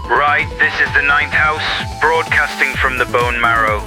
Right, this is the Ninth House, broadcasting from the Bone Marrow.